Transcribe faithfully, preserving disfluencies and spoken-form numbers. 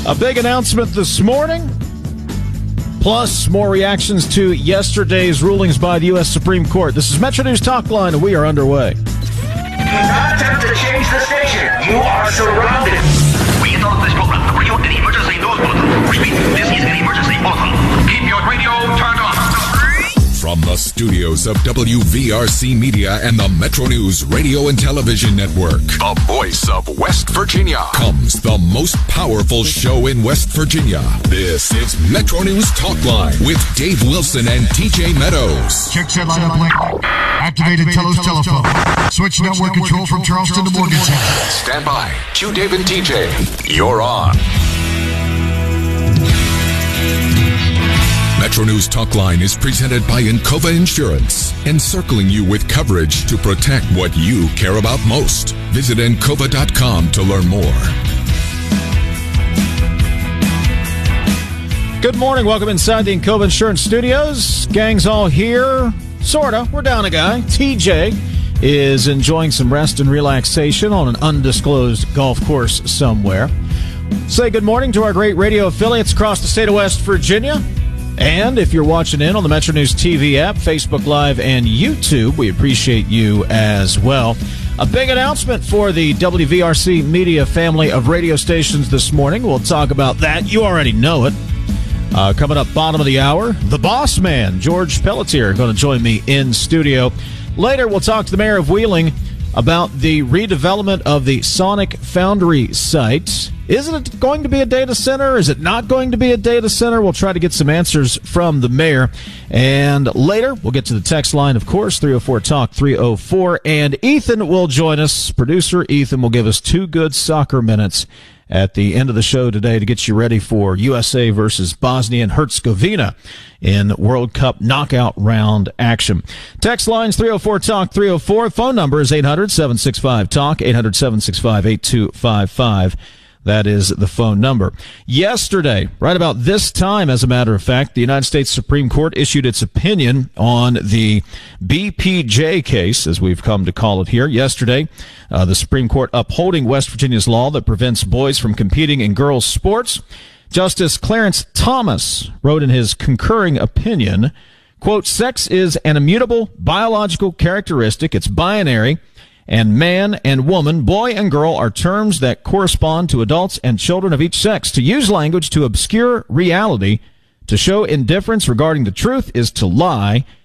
A big announcement this morning, plus more reactions to yesterday's rulings by the U S Supreme Court. This is Metro News Talk Line, and we are underway. Do not attempt to change the station. You are surrounded. We interrupt this program to bring you an emergency news bulletin. Repeat, this is an emergency bulletin. Keep your radio turned on. From the studios of W V R C Media and the Metro News Radio and Television Network, the voice of West Virginia, comes the most powerful show in West Virginia. This is Metro News Talk Line with Dave Wilson and T J Meadows. Check set line up link. Activated Telos telephone. Switch network control from Charleston to Morgantown. Stand by. Q Dave and T J. You're on. Metro News Talk Line is presented by Encova Insurance, encircling you with coverage to protect what you care about most. Visit Encova dot com to learn more. Good morning. Welcome inside the Encova Insurance Studios. Gang's all here. Sorta. We're down a guy. T J is enjoying some rest and relaxation on an undisclosed golf course somewhere. Say good morning to our great radio affiliates across the state of West Virginia. And if you're watching in on the Metro News T V app, Facebook Live, and YouTube, we appreciate you as well. A big announcement for the W V R C Media family of radio stations this morning. We'll talk about that. You already know it. Uh, coming up bottom of the hour, the boss man, George Pelletier, going to join me in studio. Later, we'll talk to the mayor of Wheeling about the redevelopment of the Sonic Foundry site. Is it going to be a data center? Is it not going to be a data center? We'll try to get some answers from the mayor. And later, we'll get to the text line, of course, three oh four talk three oh four. And Ethan will join us. Producer Ethan will give us two good soccer minutes at the end of the show today to get you ready for U S A versus Bosnia and Herzegovina in World Cup knockout round action. Text lines three oh four talk three oh four. Phone number is eight hundred seven six five talk, eight hundred seven six five eight two five five. That is the phone number. Yesterday, right about this time, as a matter of fact, the United States Supreme Court issued its opinion on the B P J case, as we've come to call it here. Yesterday, uh, the Supreme Court upholding West Virginia's law that prevents boys from competing in girls' sports. Justice Clarence Thomas wrote in his concurring opinion, quote, sex is an immutable biological characteristic. It's binary. And man and woman, boy and girl are terms that correspond to adults and children of each sex. To use language to obscure reality, to show indifference regarding the truth is to lie,